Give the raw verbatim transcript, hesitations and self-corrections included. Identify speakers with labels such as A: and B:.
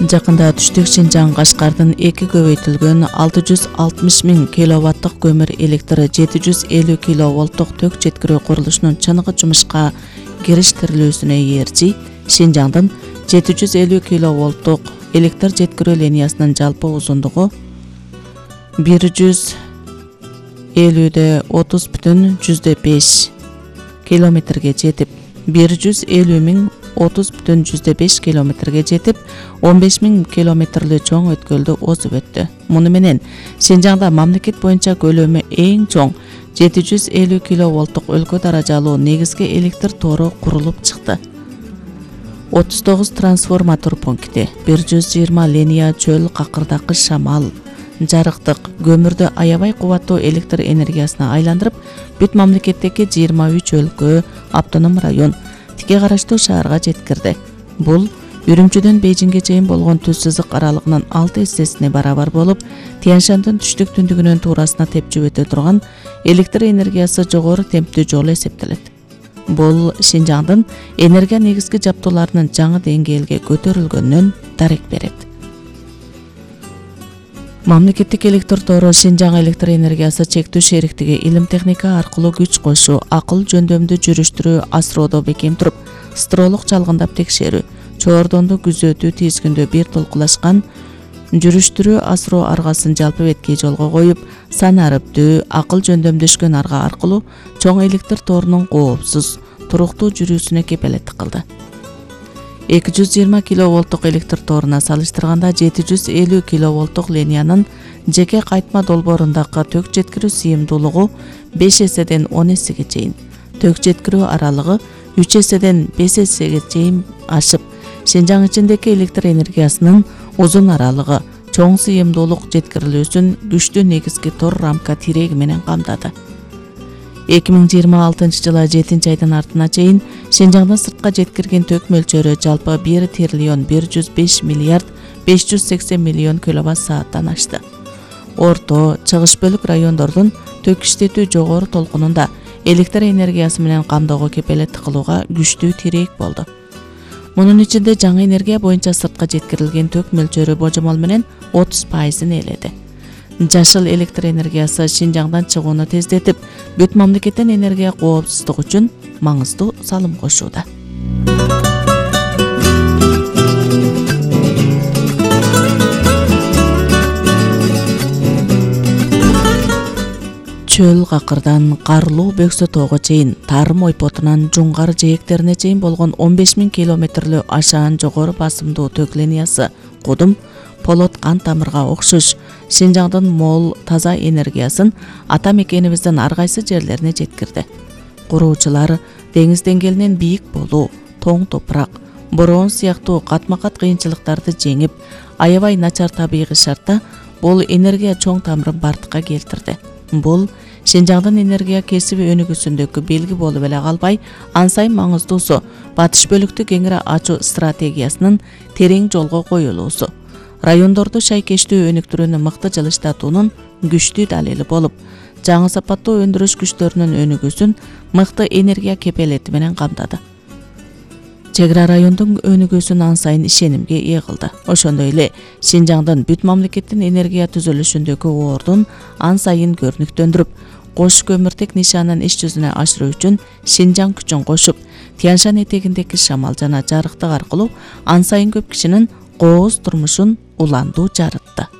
A: Жакында түштүк Шинжаң Кашкардын эки көбөйтүлгөн алты жүз алтымыш миң киловаттык көмүр электри жети жүз элүү киловолттук ток жеткирүү курулушунун чыныгы жумушка кириштирилүүсүнө ээрчи Шинжаңдын жети жүз элүү киловолттук электр жеткирүү линиясынын жалпы узундугу бир жүз элүүдө отуз бүтүн жүздө беш километрге жетип, бир жүз элүү миң отуз бүтүн жүздө беш километрге жетип, он беш миң километрлүү чоң өткөлдү озуп өттү. Муну менен Шинжаңда мамлекет боюнча көлөмү эң чоң жети жүз элүү киловолттук өлкө даражалуу негизги электр тору курулуп чыкты. отуз тогуз трансформатор пункти, бир жүз жыйырма линия чөл какырдакы шамал, жарыктык, көмүрдү аябай кубаттуу электр энергиясына айландырып, бүт мамлекеттеги жыйырма үч өлкө, автоном район, тике караштуу шаарга жеткирди. Бул Үрүмчүдөн Бейжиңге чейин болгон түз сызык аралыгынын алты эссесине барабар болуп, Тянь-Шандын түштүк түндүгүнүн туурасына тепчип өтө турган электр энергиясы жогору темптүү жол эсептелет. Бул Шинжаңдын энергия негизги жабдууларынын жаңы деңгээлге көтөрүлгөнүнөн дарек берет. Мамлекеттик электр тору Шинжаң электр энергиясы чектүү шериктиги илим техника аркылуу күч кошуу, акыл жөндөмдү жүрүштүрүү, асроодо бекем туруп, стролук чалгындап текшерүү, чоордонду күзөтүү тизгиндө бир толкулашкан жүрүштүрүү асроо аргасын жалпы беткей жолго коюп, санарыптуу, акыл жөндөмдөшкөн арга аркылуу чоң электр торунун коопсуз, туруктуу жүрүүсүнө кепелеттик кылды. эки жүз жыйырма киловолттук электр торуна салыштырганда жети жүз элүү киловолттук линиянын жеке кайтма долбоорундагы ток жеткирүү сыйымдуулугу беш эседен он эсеге чейин, ток жеткирүү аралыгы үч эседен беш эсеге чейин ашып, Шинжаң ичиндеги электр энергиясынын узун аралыгы, чоң сыйымдуулук жеткирилүүсүн күчтүү негизги тор рамка тиреги менен камдады. эки миң жыйырма алтынчы жылы жетинчи айдын артына чейин Шинжаңдан сыртка жеткирген ток мөлчөрү жалпы бир триллион бир жүз беш миллиард беш жүз сексен миллион киловатт сааттан ашты. Орто, чыгыш бөлүк райондордун ток иштетүү жогору толкунунда электр энергиясы менен камдоого кепелеттик кылууга күчтүү тирек болду. Мунун ичинде жаңы энергия боюнча сыртка жеткирилген ток мөлчөрү божомол менен отуз пайызын ээледи. Жашыл электр энергиясы Шинжаңдан чыгууну тездетип, бүт мамлекеттин энергия коопсуздугу үчүн маңыздуу салым кошууда. Чөл какырдан Карлуу Бөксө тоого чейин, Тарым ойпотунан Жуңгар жээктерине чейин болгон он беш миң километрлүү ашаан жогору басымдуу ток линиясы Кудум, Полот кан тамырга окшош Шинжаңдын мол, таза энергиясын ата мекенибиздин ар кайсы жерлерине жеткирди. Куруучулар деңиз деңгээлинен бийик болуу, тоң топурак, бороон сыяктуу катма-кат кыйынчылыктарды жеңип, аябай начар табигый шартта бул энергия чоң тамырын бардыкка келтирди. Бул Шинжаңдын энергия кесиби өнүгүүсүндөгү белги болуп эле калбай, ан сайын маңыздуусу батыш бөлүктү кеңири ачуу стратегиясынын терең жолго коюлуусу. Райондорду шайкештүү өнүктүрүүнү мыкты жылыштатуунун күчтүү далили болуп, жаңы сапаттуу өндүрүш күчтөрүнүн өнүгүүсүн мыкты энергия кепелети менен камдады. Чек ара райондун өнүгүүсүн ан сайын ишенимге ээ кылды. Ошондой эле Шинжаңдын бүт мамлекеттин энергия түзүлүшүндөгү ордун ан сайын көрүнүктөндүрүп, кош көмүртек нишанын иш жүзүнө ашыруу үчүн Шинжаң күчүн кошуп, Тянь-Шань этегиндеги шамал жана жарыктык аркылуу ан сайын көп кишинин кооз турмушун уландуу жарытты.